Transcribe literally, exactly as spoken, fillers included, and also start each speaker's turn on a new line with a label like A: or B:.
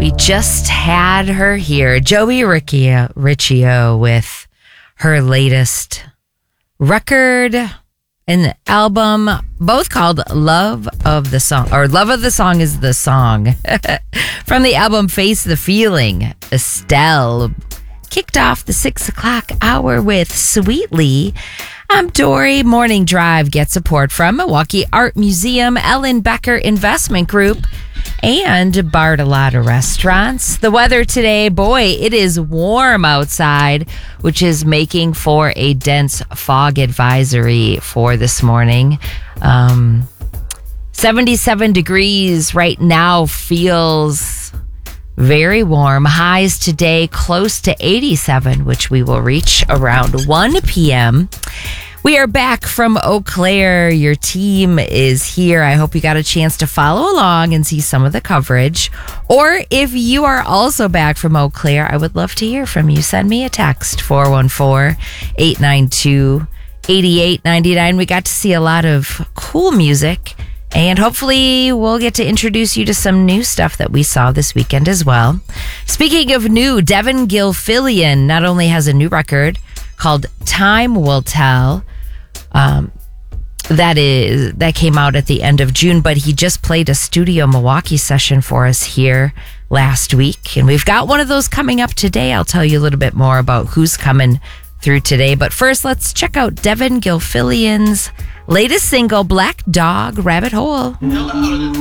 A: We just had her here, Joey Riccio, Riccio, with her latest record and album, both called Love of the Song, or Love of the Song is the song. From the album Face the Feeling, Estelle kicked off the six o'clock hour with Sweetly. I'm Dory. Morning Drive gets support from Milwaukee Art Museum, Ellen Becker Investment Group, and Bartolotta Restaurants. The weather today, boy, it is warm outside, which is making for a dense fog advisory for this morning. Um, seventy-seven degrees right now, feels very warm. Highs today close to eighty-seven, which we will reach around one p.m. We are back from Eau Claire. Your team is here. I hope you got a chance to follow along and see some of the coverage. Or if you are also back from Eau Claire, I would love to hear from you. Send me a text, four one four, eight nine two, eight eight nine nine. We got to see a lot of cool music, and hopefully we'll get to introduce you to some new stuff that we saw this weekend as well. Speaking of new, Devin Gilfillian not only has a new record called Time Will Tell, Um, that is that came out at the end of June, but he just played a Studio Milwaukee session for us here last week, and we've got one of those coming up today. I'll tell you a little bit more about who's coming through today, but first let's check out Devin Gilfillian's latest single, Black Dog Rabbit Hole.